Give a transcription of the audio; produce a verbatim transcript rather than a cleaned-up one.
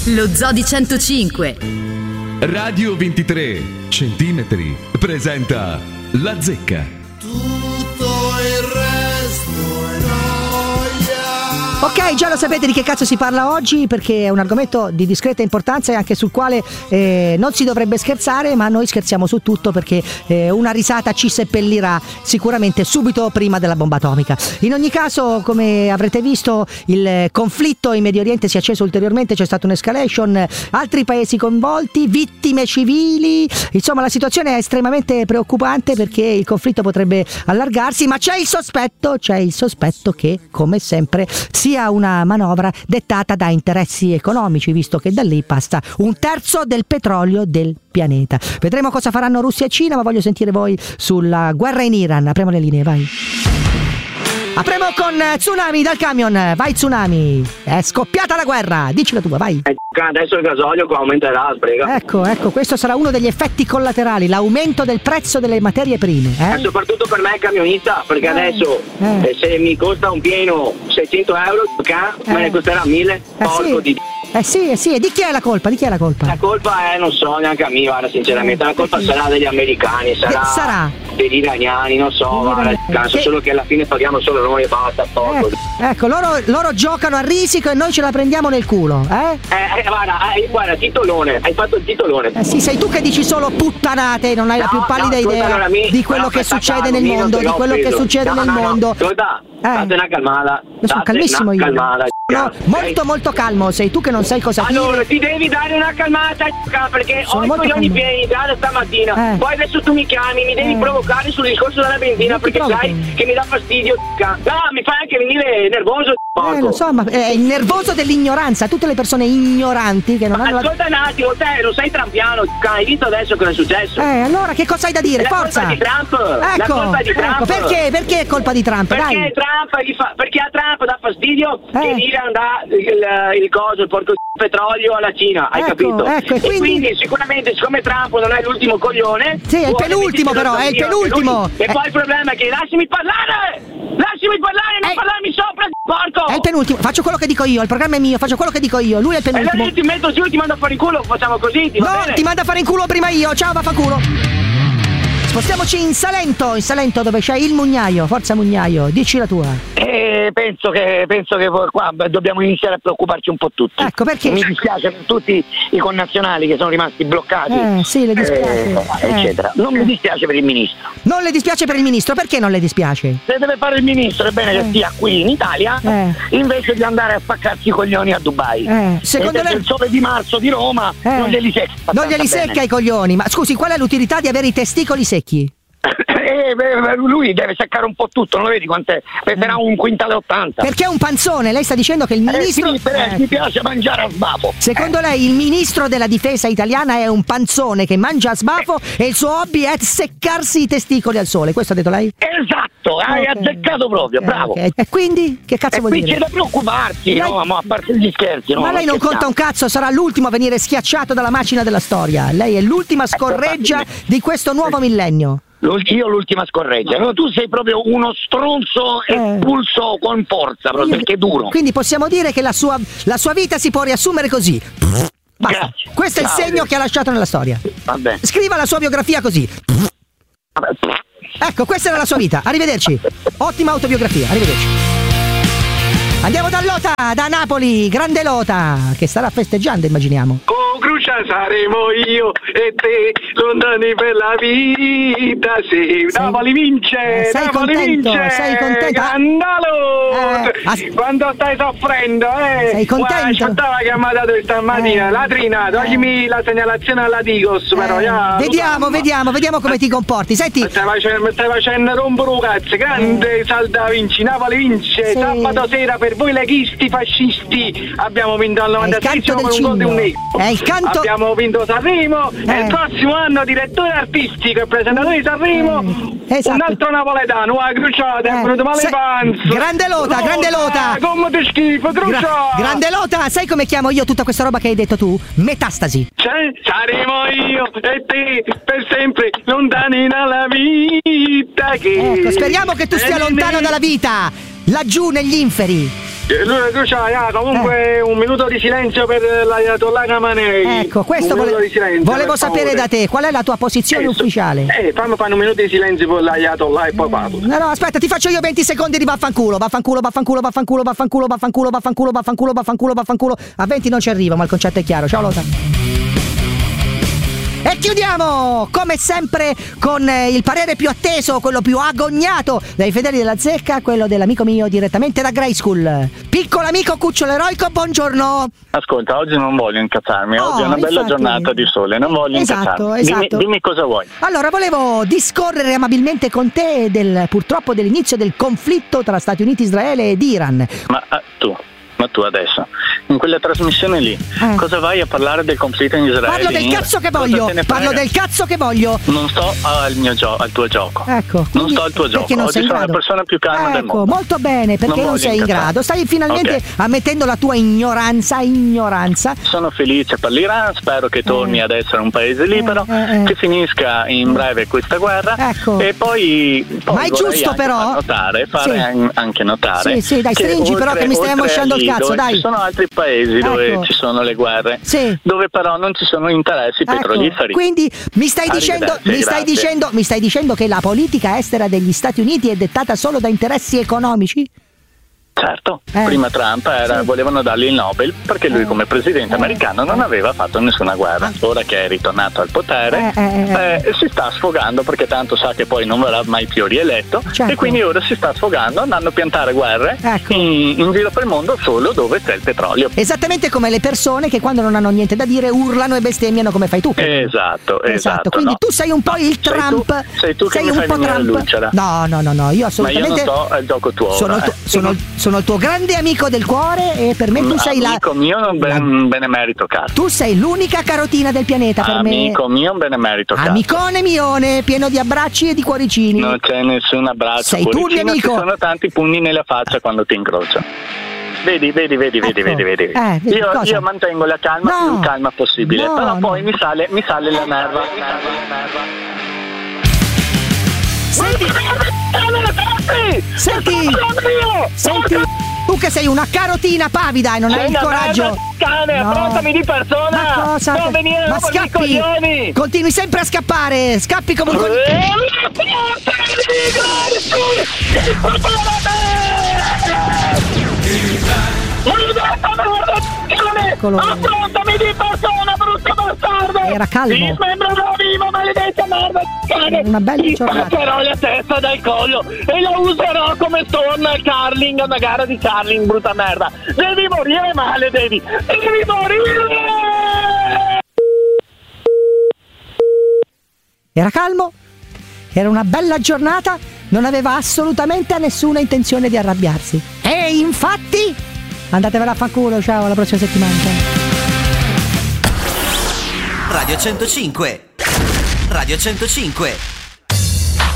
Lo Zoo di centocinque. Radio ventitré centimetri presenta La Zecca. Tutto il resto è noia. Ok, già lo sapete di che cazzo si parla oggi, perché è un argomento di discreta importanza e anche sul quale eh, non si dovrebbe scherzare, ma noi scherziamo su tutto perché eh, una risata ci seppellirà sicuramente subito prima della bomba atomica. In ogni caso, come avrete visto, il conflitto in Medio Oriente si è acceso ulteriormente, c'è stata un'escalation, altri paesi coinvolti, vittime civili, insomma la situazione è estremamente preoccupante perché il conflitto potrebbe allargarsi, ma c'è il sospetto, c'è il sospetto che, come sempre, sia una manovra dettata da interessi economici, visto che da lì passa un terzo del petrolio del pianeta. Vedremo cosa faranno Russia e Cina, ma voglio sentire voi sulla guerra in Iran. Apriamo le linee, vai. Apriamo con Tsunami dal camion. Vai Tsunami, è scoppiata la guerra, dici la tua, vai. Adesso il gasolio qua aumenterà, sprega. Ecco, ecco, questo sarà uno degli effetti collaterali, l'aumento del prezzo delle materie prime, eh? E soprattutto per me camionista, perché Eh, adesso eh. eh, se mi costa un pieno seicento euro, ca, Eh. me ne costerà mille. Eh Porco sì. di... Eh sì, eh sì, e di chi è la colpa? Di chi è la colpa? La colpa è, non so, neanche a me, guarda, sinceramente. La colpa sarà degli americani, sarà, sarà? degli iraniani, non so, Degli guarda, iraniani. cazzo, Che- solo che alla fine paghiamo solo noi e basta, porco. Eh, ecco, loro, loro giocano a risico e noi ce la prendiamo nel culo, eh? Eh, eh, guarda, eh, guarda, titolone, hai fatto il titolone. Eh sì, sei tu che dici solo puttanate, non hai la No, più pallida no, ascolta, idea allora, mi- di quello no, che aspetta, succede calmo, nel mi non mondo, te di l'ho quello che offeso. succede No, nel no, no. mondo. Ascolta, Eh. state una calmata. Io sono state calmissimo una io. calmata, No, ok? molto molto calmo, sei tu che non sai cosa Allora dire. ti devi dare una calmata, perché Sono ho i molto coglioni calmo. pieni da stamattina. Eh. Poi adesso tu mi chiami, mi devi Eh. provocare sul discorso della benzina, Non ti perché provoco. sai che mi dà fastidio. No, mi fai anche venire nervoso. Eh, lo so, ma è il nervoso dell'ignoranza, tutte le persone ignoranti che non Ma hanno la... ascolta un attimo, te lo sei trampiano, hai visto adesso cosa è successo? Eh, allora che cosa hai da dire? La Forza! colpa è di Trump, la Ecco, colpa è di Trump. ecco, perché? Perché è colpa di Trump? Perché Dai. Trump gli fa, perché a Trump dà fastidio Eh. che l'Iran dà il, il coso, il porco di petrolio alla Cina, hai Ecco, capito? ecco, e e quindi- quindi sicuramente siccome Trump non è l'ultimo coglione, Sì, è il vuole penultimo mettere però, è il l'autonomia, penultimo. che lui- E Eh. poi il problema è che lasciami parlare! Lasciami parlare, non Eh. parlarmi sopra, porco! È il penultimo, faccio quello che dico io, il programma è mio, faccio quello che dico io, lui è il E allora penultimo. io ti metto giù, ti mando a fare in culo, facciamo così, ti va No, bene? ti manda a fare in culo prima io, ciao, vaffanculo. Spostiamoci in Salento, in Salento dove c'è il Mugnaio, forza Mugnaio, dici la tua. Eh, penso che penso che qua beh, dobbiamo iniziare a preoccuparci un po' tutti. Ecco, perché? Mi dispiace per tutti i connazionali che sono rimasti bloccati. Eh, sì, le dispiace. eh, Eh. eccetera. Non mi dispiace per il ministro. Non le dispiace per il ministro, perché non le dispiace? Se deve fare il ministro è bene Eh. che stia qui in Italia Eh. invece di andare a spaccarsi i coglioni a Dubai. Eh, secondo E lei- il sole di marzo di Roma Eh. non glieli secca. Non glieli abbastanza secca i coglioni, ma scusi, qual è l'utilità di avere i testicoli secchi? Eh, beh, lui deve seccare un po' tutto, non lo vedi quant'è? Peserà un quintale ottanta. Perché è un panzone, lei sta dicendo che il Eh ministro... sì, però Eh. mi piace mangiare a sbafo. Secondo lei il ministro della difesa italiana è un panzone che mangia a sbafo e il suo hobby è seccarsi i testicoli al sole, questo ha detto lei? Esatto, hai Ok. azzeccato proprio, Ok, bravo. ok. E quindi che cazzo E vuol qui dire? c'è da preoccuparsi, Lei- no? Ma a parte gli scherzi, no? Ma lei non conta un cazzo, sarà l'ultimo a venire schiacciato dalla macina della storia. Lei è l'ultima scorreggia di questo nuovo millennio. Io l'ultima scorreggia. No, tu sei proprio uno stronzo Eh. espulso con forza, proprio, perché è duro. Quindi possiamo dire che la sua, la sua vita si può riassumere così. Basta. Grazie. Questo è il Ciao. segno che ha lasciato nella storia. Vabbè. Scriva la sua biografia così. Vabbè. Ecco, questa era la sua vita. Arrivederci. Ottima autobiografia. Arrivederci. Andiamo da Lota, da Napoli. Grande Lota, che starà festeggiando, immaginiamo. Oh, Crucia saremo io e te, lontani per la vita, sì. Sei- Napoli vince, Eh, sei Napoli contento, vince, sei contento. Scandalo! Eh, as- Quando stai soffrendo, eh? Sei contento? Guarda, aspettava che mi ha dato stamattina, Eh. Latrina, toglimi la segnalazione alla Digos, però, Eh, ya, vediamo, insomma. vediamo, vediamo come ti comporti. Senti, Mi stai facendo, mi stai facendo rompere un cazzo, grande Salda vinci, Napoli vince, Sì. sabato sera per voi leghisti fascisti abbiamo vinto al è il novantesimo canto del con un gol di un cigno. negro. È il canto. Abbiamo vinto Sanremo Eh. e il prossimo anno direttore artistico e presentatore di Sanremo Eh, esatto. un altro napoletano, a Cruciata, Eh, è venuto male se- panzo. grande Lota, grande Lota. Come ti schifo, gra- Cruciata. grande Lota, sai come chiamo io tutta questa roba che hai detto tu? Metastasi. Cioè, saremo io e te per sempre lontani dalla vita che... Ecco, speriamo che tu stia Eh, lontano ne- dalla vita, laggiù negli inferi. Luna Cruciaia, comunque Eh. un minuto di silenzio per l'Ayatollah Khamenei. Ecco, questo Un minuto vole- di silenzio, volevo per sapere favore. da te, qual è la tua posizione Eh, ufficiale? Eh, fammi fare un minuto di silenzio per l'Ayatollah e poi parlo. No, no, aspetta, ti faccio io venti secondi di vaffanculo, vaffanculo, vaffanculo, vaffanculo, vaffanculo, vaffanculo, vaffanculo, vaffanculo, vaffanculo, vaffanculo. A venti non ci arrivo, ma il concetto è chiaro. Ciao Lothar. E chiudiamo come sempre con eh, il parere più atteso, quello più agognato dai fedeli della zecca, quello dell'amico mio direttamente da Grey School. Piccolo amico cucciolo eroico, buongiorno. Ascolta, oggi non voglio incazzarmi, Oh, oggi è una bella infatti. giornata di sole, non voglio Esatto, incazzarmi. esatto. Dimmi, dimmi cosa vuoi. Allora, volevo discorrere amabilmente con te del purtroppo dell'inizio del conflitto tra Stati Uniti, Israele ed Iran. Ma ah, tu, ma tu adesso, in quella trasmissione lì, Eh. cosa vai a parlare del conflitto in Israele? Parlo del cazzo che Cosa voglio, te ne parlo frega? del cazzo che voglio. Non sto al, mio gio- al tuo gioco. Ecco, Non quindi- sto al tuo perché gioco. non Oggi sei in sono la grado? persona più calma del Ecco, mondo. molto bene, perché Non non, voglio sei in incazzare. grado. Stai finalmente Ok. ammettendo la tua ignoranza, ignoranza. Sono felice per l'Iran, spero che torni Eh. ad essere un paese libero, Eh, eh, eh. che finisca in breve questa guerra. Ecco. E poi, poi Ma è vorrei giusto, anche però? far notare, fare Sì. an- anche notare Sì, sì, dai, che stringi, però, oltre- che mi stai oltre mosciando a il lì, cazzo, dove dai. ci sono altri paesi dove Ecco. ci sono le guerre, Sì. dove però non ci sono interessi Ecco, petroliferi. quindi mi stai dicendo, Arrivederci, mi stai grazie. dicendo, mi stai dicendo che la politica estera degli Stati Uniti è dettata solo da interessi economici? Certo, Eh. prima Trump era, Sì. volevano dargli il Nobel perché lui Eh. come presidente Eh. americano non aveva fatto nessuna guerra. Ah. Ora che è ritornato al potere Eh, eh, eh, si sta sfogando perché tanto sa che poi non verrà mai più rieletto, Certo. e quindi ora si sta sfogando andando a piantare guerre Ecco. in, in giro per il mondo solo dove c'è il petrolio. Esattamente come le persone che quando non hanno niente da dire urlano e bestemmiano come fai tu. Esatto, esatto. quindi no. tu sei un po' il Sei Trump. tu- sei tu che mi un fai po' venire Trump. lucera. No, no, no, no, io Ma io assolutamente non so, è il gioco tuo. sono, il ora, tuo, eh. sono, sono il tuo grande amico del cuore e per me tu sei la, Amico mio è un la- ben- benemerito cazzo. tu sei l'unica carotina del pianeta per Amico mio è un benemerito me. cazzo. Amicone mione, pieno di abbracci e di cuoricini. Non c'è nessun abbraccio. Sei tu il mio cuoricino, amico. Ci sono tanti pugni nella faccia quando ti incrocio. Vedi, vedi, vedi, vedi, Ecco. vedi, vedi. Eh, vedi, io, cosa? io mantengo la calma No. più calma possibile, No, però no. poi mi sale, mi sale la nerva. Senti, senti, senti, tu che sei una carotina pavida e non hai Sei il una coraggio. merda, cane, affrontami di persona. Ma cosa? Non venire Ma dopo i scappi! coglioni. Continui sempre a scappare, scappi come un coglione. Eccolo. Affrontami di persona, brutto bastardo! Era calmo. Ti smembrerò vivo, maledetta merda, cane! Una bella Ti giornata. spaccherò la testa dal collo e la userò come storno al curling, a una gara di curling, brutta merda! Devi morire male, devi! Devi morire! Era calmo, era una bella giornata, non aveva assolutamente nessuna intenzione di arrabbiarsi. E infatti, andatevela a fanculo, ciao, alla prossima settimana. Ciao. Radio centocinque. Radio centocinque.